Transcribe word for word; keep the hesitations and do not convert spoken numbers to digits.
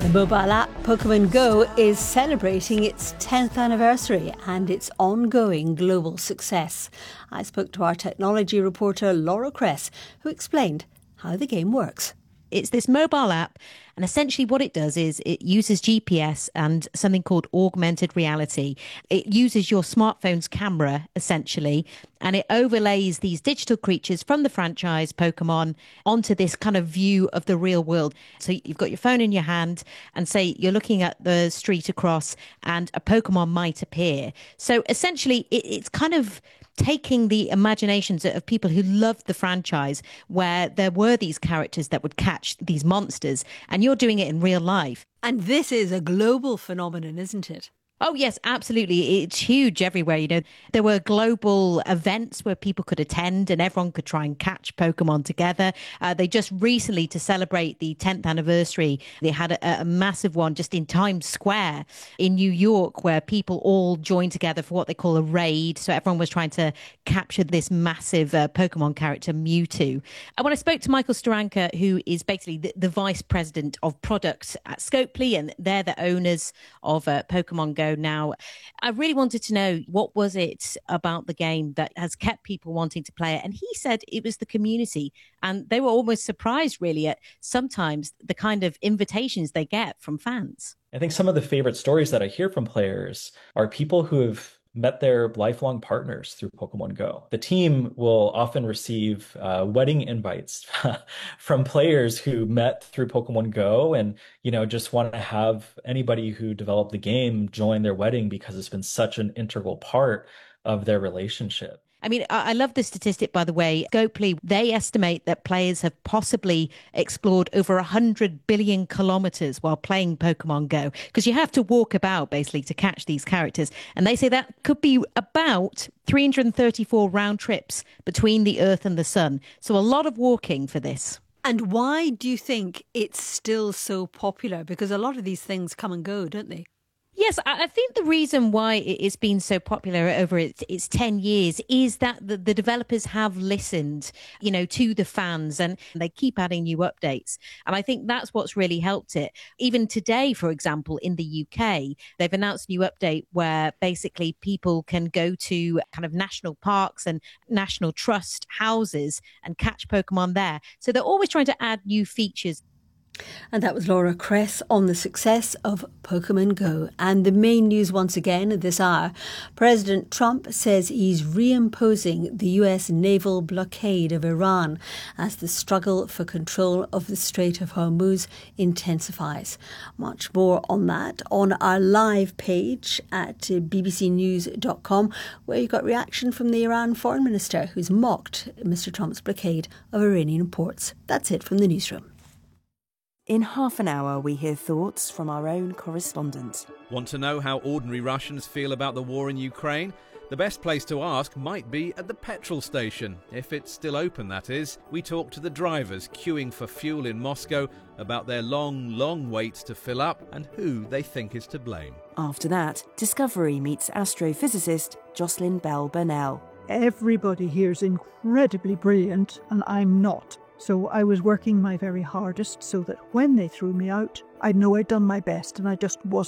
The mobile app Pokemon Go is celebrating its tenth anniversary and its ongoing global success. I spoke to our technology reporter Laura Cress, who explained how the game works. It's this mobile app, and essentially what it does is it uses G P S and something called augmented reality. It uses your smartphone's camera, essentially, and it overlays these digital creatures from the franchise Pokemon onto this kind of view of the real world. So you've got your phone in your hand, and say you're looking at the street across, and a Pokemon might appear. So essentially, it, it's kind of taking the imaginations of people who loved the franchise, where there were these characters that would catch these monsters, and you're doing it in real life. And this is a global phenomenon, isn't it? Oh, yes, absolutely. It's huge everywhere. You know, there were global events where people could attend and everyone could try and catch Pokemon together. Uh, they just recently, to celebrate the tenth anniversary, they had a, a massive one just in Times Square in New York, where people all joined together for what they call a raid. So everyone was trying to capture this massive uh, Pokemon character, Mewtwo. And when I spoke to Michael Steranka, who is basically the, the vice president of product at Scopely, and they're the owners of uh, Pokemon Go now, I really wanted to know, what was it about the game that has kept people wanting to play it? And he said it was the community, and they were almost surprised really at sometimes the kind of invitations they get from fans. I think some of the favorite stories that I hear from players are people who have met their lifelong partners through Pokemon Go. The team will often receive uh, wedding invites from players who met through Pokemon Go, and, you know, just want to have anybody who developed the game join their wedding because it's been such an integral part of their relationship. I mean, I love the statistic, by the way. Scopely, they estimate that players have possibly explored over one hundred billion kilometres while playing Pokemon Go, because you have to walk about, basically, to catch these characters. And they say that could be about three hundred thirty-four round trips between the Earth and the Sun. So a lot of walking for this. And why do you think it's still so popular? Because a lot of these things come and go, don't they? Yes, I think the reason why it's been so popular over its, its ten years is that the, the developers have listened, you know, to the fans, and they keep adding new updates. And I think that's what's really helped it. Even today, for example, in the U K, they've announced a new update where basically people can go to kind of national parks and national trust houses and catch Pokemon there. So they're always trying to add new features. And that was Laura Cress on the success of Pokemon Go. And the main news once again at this hour, President Trump says he's reimposing the U S naval blockade of Iran as the struggle for control of the Strait of Hormuz intensifies. Much more on that on our live page at b b c news dot com, where you've got reaction from the Iran foreign minister, who's mocked Mister Trump's blockade of Iranian ports. That's it from the newsroom. In half an hour, we hear thoughts from our own correspondent. Want to know how ordinary Russians feel about the war in Ukraine? The best place to ask might be at the petrol station, if it's still open, that is. We talk to the drivers queuing for fuel in Moscow about their long, long waits to fill up and who they think is to blame. After that, Discovery meets astrophysicist Jocelyn Bell Burnell. Everybody here is incredibly brilliant, and I'm not. So I was working my very hardest so that when they threw me out, I'd know I'd done my best and I just wasn't